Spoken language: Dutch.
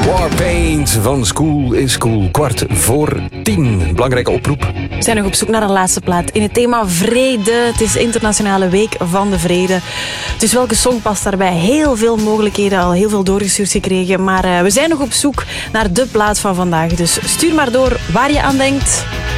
Warpaint van School is Cool. 9:15. Belangrijke oproep. We zijn nog op zoek naar een laatste plaat in het thema vrede. Het is Internationale Week van de Vrede. Dus welke song past daarbij? Heel veel mogelijkheden, al heel veel doorgestuurd gekregen. Maar we zijn nog op zoek naar de plaat van vandaag. Dus stuur maar door waar je aan denkt.